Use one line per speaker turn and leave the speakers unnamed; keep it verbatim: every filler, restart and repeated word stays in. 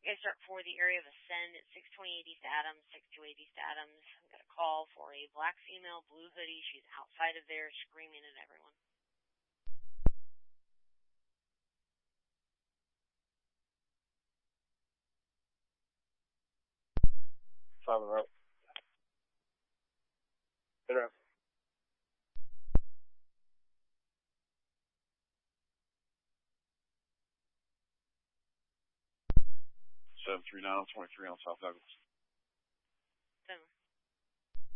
You guys start for the area of Ascend at six twenty-eight East Adams, six twenty-eight East Adams. I've got a call for a black female, blue hoodie. She's outside of there screaming at everyone.
Five in a row. In a row. seven three nine, twenty-three on South Douglas.